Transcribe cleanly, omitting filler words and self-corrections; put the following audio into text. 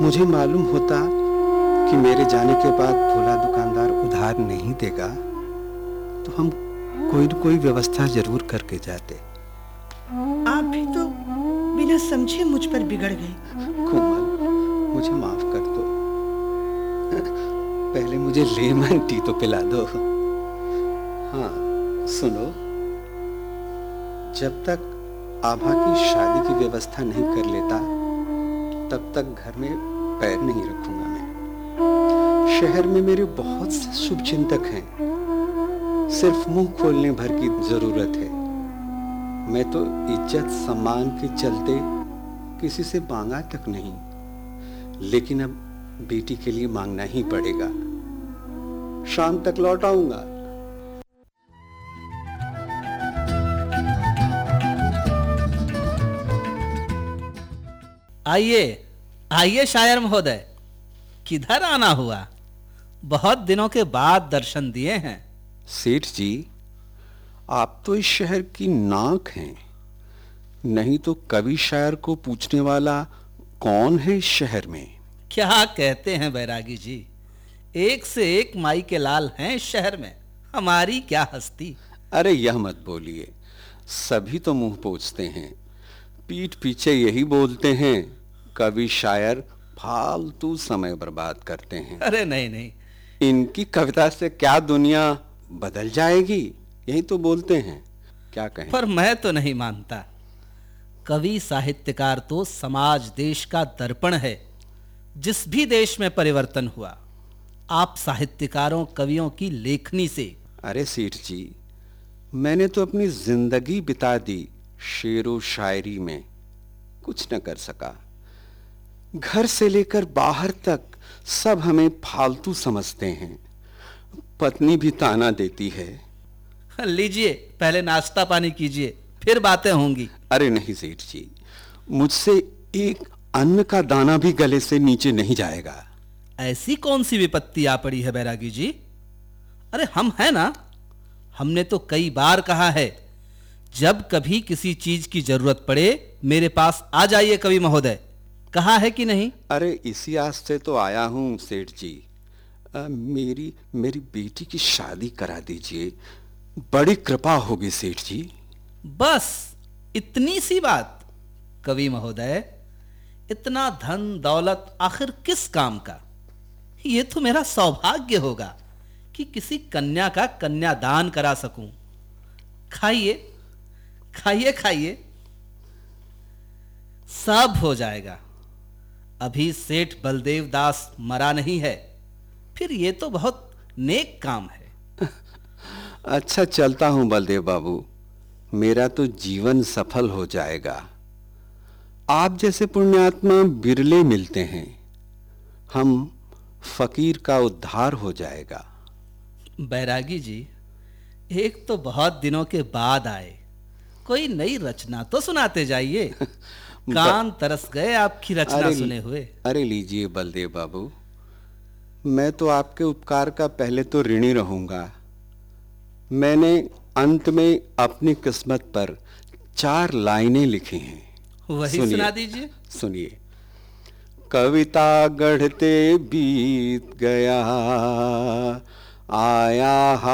मुझे मालूम होता कि मेरे जाने के बाद भोला दुकानदार उधार नहीं देगा तो हम कोई न कोई व्यवस्था जरूर करके जाते। आप भी तो बिना समझे मुझ पर बिगड़ गए। कोमल, मुझे माफ कर दो। पहले मुझे लेमन टी तो पिला दो। हाँ सुनो, जब तक आभा की शादी की व्यवस्था नहीं कर लेता तब तक घर में पैर नहीं रखूंगा मैं। शहर में मेरे बहुत से शुभचिंतक हैं, सिर्फ मुंह खोलने भर की जरूरत है। मैं तो इज्जत सम्मान के चलते किसी से मांगा तक नहीं, लेकिन अब बेटी के लिए मांगना ही पड़ेगा। शाम तक लौट आऊंगा। आइए आइए शायर महोदय, किधर आना हुआ? बहुत दिनों के बाद दर्शन दिए हैं। सेठ जी, आप तो इस शहर की नाक हैं, नहीं तो कवि शायर को पूछने वाला कौन है इस शहर में? क्या कहते हैं बैरागी जी, एक से एक माई के लाल हैं इस शहर में, हमारी क्या हस्ती। अरे यह मत बोलिए, सभी तो मुंह पोंछते हैं, पीठ पीछे यही बोलते हैं कवि शायर फालतू समय बर्बाद करते हैं। अरे नहीं नहीं, इनकी कविता से क्या दुनिया बदल जाएगी, यही तो बोलते हैं, क्या कहें। पर मैं तो नहीं मानता। कवि साहित्यकार तो समाज देश का दर्पण है। जिस भी देश में परिवर्तन हुआ, आप साहित्यकारों कवियों की लेखनी से। अरे सेठ जी, मैंने तो अपनी जिंदगी बिता दी शेरो शायरी में, कुछ न कर सका। घर से लेकर बाहर तक सब हमें फालतू समझते हैं, पत्नी भी ताना देती है। लीजिए पहले नाश्ता पानी कीजिए, फिर बातें होंगी। अरे नहीं सेठ जी, मुझसे एक अन्न का दाना भी गले से नीचे नहीं जाएगा। ऐसी कौन सी विपत्ति आ पड़ी है बैरागी जी? अरे हम हैं ना, हमने तो कई बार कहा है, जब कभी किसी चीज की जरूरत पड़े मेरे पास आ जाइए कवि महोदय, कहा है कि नहीं? अरे इसी आस से तो आया हूं सेठ जी। मेरी बेटी की शादी करा दीजिए, बड़ी कृपा होगी सेठ जी। बस इतनी सी बात? कवि महोदय, इतना धन दौलत आखिर किस काम का? यह तो मेरा सौभाग्य होगा कि किसी कन्या का कन्यादान करा सकूं। खाइए खाइए खाइए, सब हो जाएगा। अभी सेठ बलदेव दास मरा नहीं है, फिर ये तो बहुत नेक काम है। अच्छा चलता हूं बलदेव बाबू, मेरा तो जीवन सफल हो जाएगा। आप जैसे पुण्यात्मा बिरले मिलते हैं, हम फकीर का उद्धार हो जाएगा। बैरागी जी, एक तो बहुत दिनों के बाद आए, कोई नई रचना तो सुनाते जाइए। कान तरस गए आपकी रचना सुने हुए। अरे लीजिए बलदेव बाबू, मैं तो आपके उपकार का पहले तो ऋणी रहूंगा। मैंने अंत में अपनी किस्मत पर 4 लाइनें लिखी हैं, वही सुना दीजिए। सुनिए। कविता गढ़ते बीत गया, आया